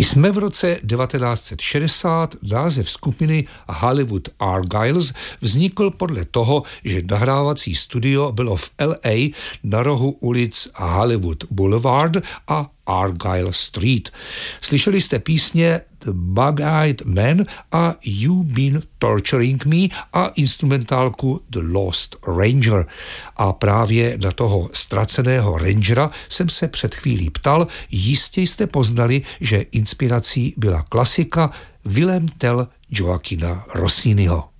Jsme v roce 1960, název skupiny Hollywood Argylls vznikl podle toho, že nahrávací studio bylo v LA na rohu ulic Hollywood Boulevard a Argyle Street. Slyšeli jste písně The Bug-Eyed Man a You've Been Torturing Me a instrumentálku The Lost Ranger. A právě na toho ztraceného rangera jsem se před chvílí ptal, jistě jste poznali, že inspirací byla klasika Willem Tell Joaquina Rossiniho.